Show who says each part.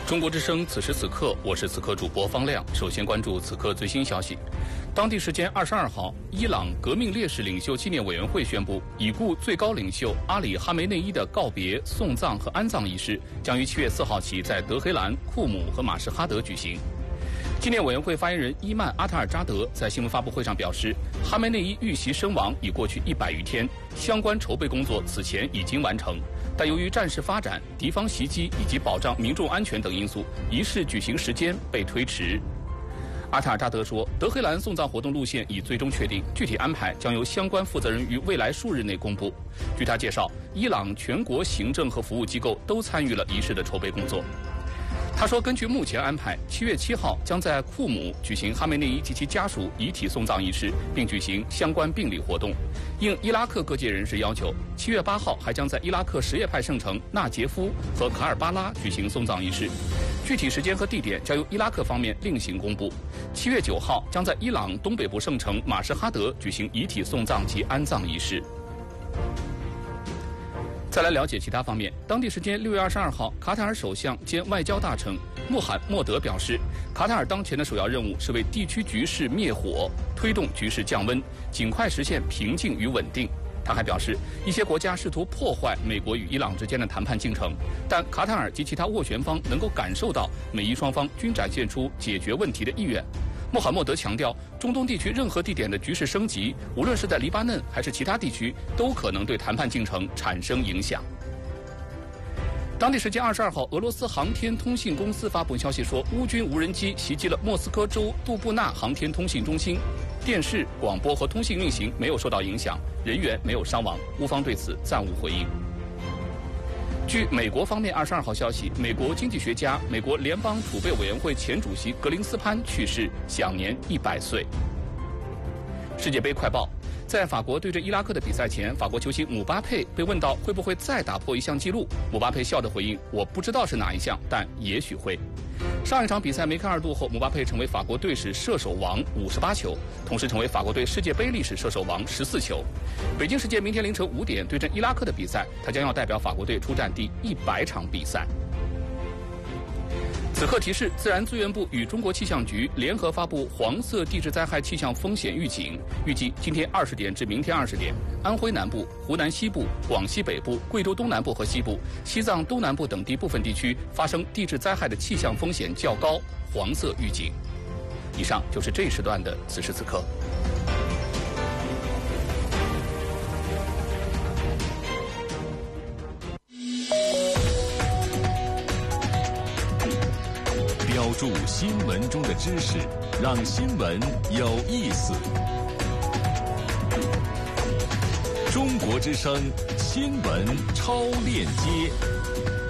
Speaker 1: 中国之声，此时此刻，我是此刻主播方亮。首先关注此刻最新消息。当地时间22号，伊朗革命烈士领袖纪念委员会宣布，已故最高领袖阿里·哈梅内伊的告别、送葬和安葬仪式将于7月4号起在德黑兰、库姆和马什哈德举行。纪念委员会发言人伊曼·阿塔尔扎德在新闻发布会上表示，哈梅内伊遇袭身亡已过去100余天，相关筹备工作此前已经完成，但由于战事发展、敌方袭击以及保障民众安全等因素，仪式举行时间被推迟。阿塔尔扎德说，德黑兰送葬活动路线已最终确定，具体安排将由相关负责人于未来数日内公布。据他介绍，伊朗全国行政和服务机构都参与了仪式的筹备工作。他说，根据目前安排，7月7号将在库姆举行哈梅内伊及其家属遗体送葬仪式，并举行相关殡礼活动。应伊拉克各界人士要求，7月8号还将在伊拉克什叶派圣城纳杰夫和卡尔巴拉举行送葬仪式，具体时间和地点将由伊拉克方面另行公布。7月9号将在伊朗东北部圣城马什哈德举行遗体送葬及安葬仪式。再来了解其他方面。当地时间6月22号，卡塔尔首相兼外交大臣穆罕默德表示，卡塔尔当前的首要任务是为地区局势灭火，推动局势降温，尽快实现平静与稳定。他还表示，一些国家试图破坏美国与伊朗之间的谈判进程，但卡塔尔及其他斡旋方能够感受到美伊双方均展现出解决问题的意愿。穆罕默德强调，中东地区任何地点的局势升级，无论是在黎巴嫩还是其他地区，都可能对谈判进程产生影响。当地时间22号，俄罗斯航天通信公司发布消息说，乌军无人机袭击了莫斯科州杜布纳航天通信中心，电视、广播和通信运行没有受到影响，人员没有伤亡，乌方对此暂无回应。据美国方面22号消息，美国经济学家、美国联邦储备委员会前主席格林斯潘去世，享年100岁。世界杯快报：在法国对阵伊拉克的比赛前，法国球星姆巴佩被问到会不会再打破一项纪录，姆巴佩笑着回应：“我不知道是哪一项，但也许会。”上一场比赛梅开二度后，姆巴佩成为法国队史射手王58球，同时成为法国队世界杯历史射手王14球。北京时间明天凌晨5点对阵伊拉克的比赛，他将要代表法国队出战第100场比赛。此刻提示：自然资源部与中国气象局联合发布黄色地质灾害气象风险预警，预计今天20点至明天20点，安徽南部、湖南西部、广西北部、贵州东南部和西部、西藏东南部等地部分地区发生地质灾害的气象风险较高，黄色预警。以上就是这一时段的此时此刻。
Speaker 2: 标注新闻中的知识，让新闻有意思。中国之声新闻超链接。